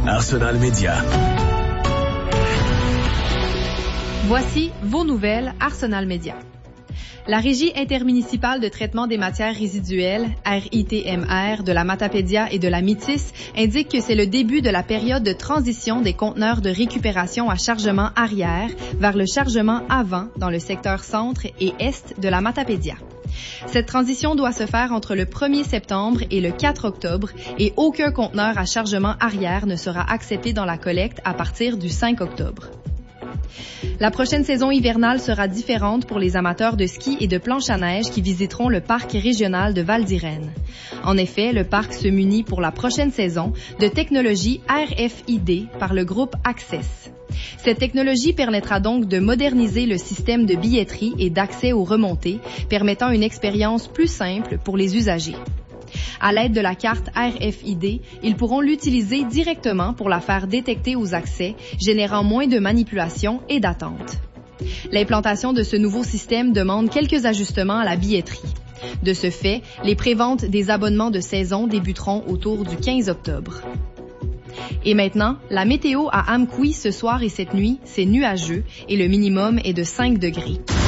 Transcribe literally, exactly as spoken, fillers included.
Arsenal Média. Voici vos nouvelles Arsenal Média. La Régie intermunicipale de traitement des matières résiduelles, R I T M R, de la Matapédia et de la Métis indique que c'est le début de la période de transition des conteneurs de récupération à chargement arrière vers le chargement avant dans le secteur centre et est de la Matapédia. Cette transition doit se faire entre le premier septembre et le quatre octobre et aucun conteneur à chargement arrière ne sera accepté dans la collecte à partir du cinq octobre. La prochaine saison hivernale sera différente pour les amateurs de ski et de planche à neige qui visiteront le parc régional de Val d'Irène. En effet, le parc se munit pour la prochaine saison de technologie R F I D par le groupe Access. Cette technologie permettra donc de moderniser le système de billetterie et d'accès aux remontées, permettant une expérience plus simple pour les usagers. À l'aide de la carte R F I D, ils pourront l'utiliser directement pour la faire détecter aux accès, générant moins de manipulations et d'attente. L'implantation de ce nouveau système demande quelques ajustements à la billetterie. De ce fait, les préventes des abonnements de saison débuteront autour du quinze octobre. Et maintenant, la météo à Amqui ce soir et cette nuit, c'est nuageux et le minimum est de cinq degrés.